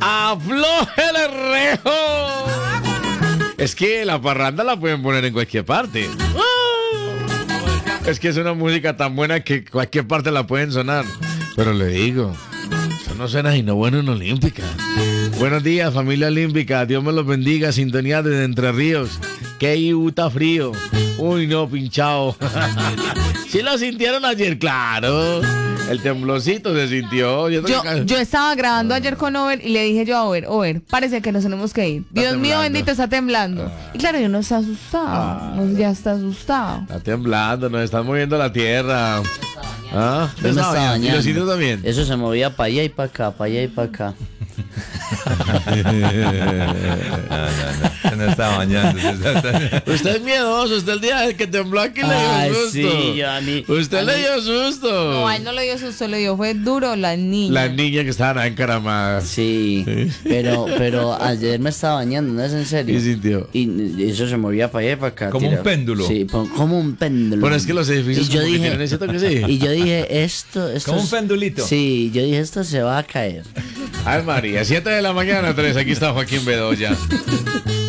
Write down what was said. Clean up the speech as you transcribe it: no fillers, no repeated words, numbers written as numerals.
¡Aflójele rejo! Es que la parranda la pueden poner en cualquier parte. Es que es una música tan buena que cualquier parte la pueden sonar. Pero le digo, eso no suena sino bueno en Olímpica. Buenos días, familia olímpica. Dios me los bendiga. Sintonía desde Entre Ríos. ¡Qué Utah frío! Uy, no, pinchado. ¿Sí lo sintieron ayer? Claro. El temblorcito se sintió. Yo estaba grabando ayer con Over y le dije yo a Over, parece que nos tenemos que ir. Dios mío bendito, está temblando. Y claro, yo no está asustado. Ya está asustado. Está temblando, nos están moviendo la tierra. Yo me estaba bañando. ¿Y los sitios también? Eso se movía para allá y para acá, para allá y para acá. No estaba bañando. Usted es miedoso. Usted el día que tembló aquí le dio susto. Sí, yo a mí. Usted le dio susto. No, a él no le dio susto, le dio fue duro la niña. La niña que estaban ahí encaramadas. Sí, pero ayer me estaba bañando, ¿no es en serio? ¿Y sintió? Y eso se movía para allá y para acá. Como un péndulo. Sí, como un péndulo. Bueno, es que los edificios Y yo como que dije- tienen ese toque, sí. Y yo dije, esto Como un es- pendulito. Sí, yo dije, esto se va a caer. Ay, María, 7 de la mañana, 3. Aquí está Joaquín Bedoya.